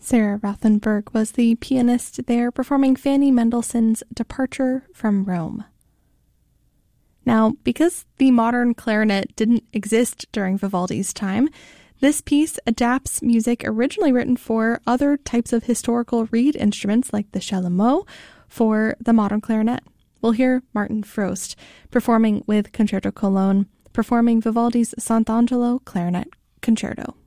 Sarah Rothenberg was the pianist there, performing Fanny Mendelssohn's Departure from Rome. Now, because the modern clarinet didn't exist during Vivaldi's time, this piece adapts music originally written for other types of historical reed instruments like the chalumeau for the modern clarinet. We'll hear Martin Frost performing with Concerto Cologne, performing Vivaldi's Sant'Angelo Clarinet Concerto.